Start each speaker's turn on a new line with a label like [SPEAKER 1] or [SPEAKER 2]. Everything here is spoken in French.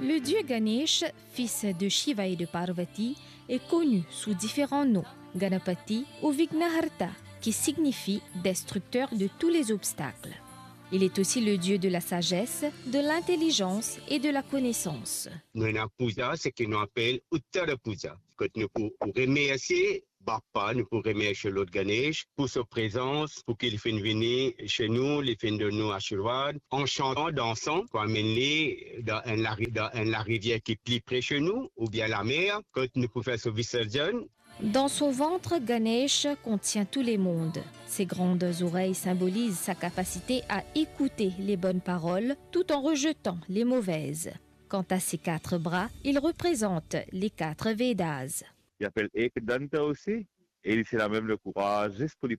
[SPEAKER 1] Le dieu Ganesh, fils de Shiva et de Parvati, est connu sous différents noms, Ganapati ou Vignaharta, qui signifie destructeur de tous les obstacles. Il est aussi le dieu de la sagesse, de l'intelligence et de la connaissance.
[SPEAKER 2] Nous avons puja, ce qu'on appelle Uttara Puja, que nous pouvons remercier Bappa, nous pouvons remercier Lord Ganesh pour sa présence, pour qu'il vienne venir chez nous, il vienne de nous Ashirwad, en chantant, dansant, pour amener dans la rivière qui est plus près de chez nous, ou bien la mer, que nous pouvons faire ce Visarjan.
[SPEAKER 1] Dans son ventre, Ganesh contient tous les mondes. Ses grandes oreilles symbolisent sa capacité à écouter les bonnes paroles tout en rejetant les mauvaises. Quant à ses 4 bras, il représente les 4 Védas.
[SPEAKER 3] Il appelle Ekdanta aussi, et il a même le courage juste pour lui